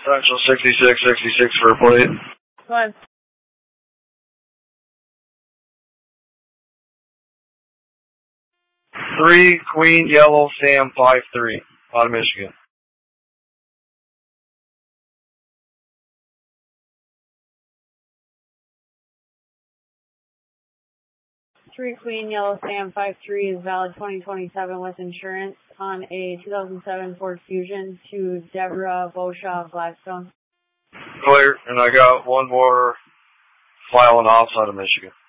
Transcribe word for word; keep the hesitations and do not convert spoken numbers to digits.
Central sixty-six sixty-six for a plate. Go ahead. Three Queen Yellow Sam five three out of Michigan. Three Queen Yellow Sam five three is valid twenty twenty-seven with insurance on a two thousand seven Ford Fusion to Deborah Boshaw of Gladstone. Clear, and I got one more filing outside of Michigan.